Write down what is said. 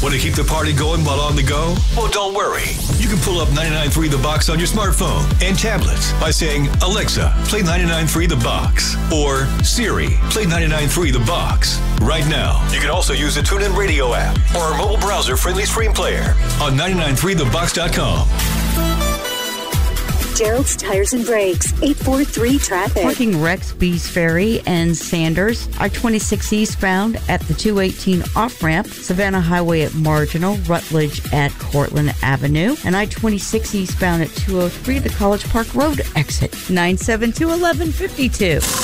Want to keep the party going while on the go? Well, don't worry. You can pull up 99.3 The Box on your smartphone and tablets by saying, Alexa, play 99.3 The Box. Or Siri, play 99.3 The Box. Right now, you can also use the TuneIn Radio app or our mobile browser-friendly stream player on 993thebox.com. Gerald's Tires and Brakes, 843 traffic. Parking Rex, Bees Ferry, and Sanders. I-26 eastbound at the 218 off-ramp. Savannah Highway at Marginal. Rutledge at Cortland Avenue. And I-26 eastbound at 203, the College Park Road exit. 972-1152.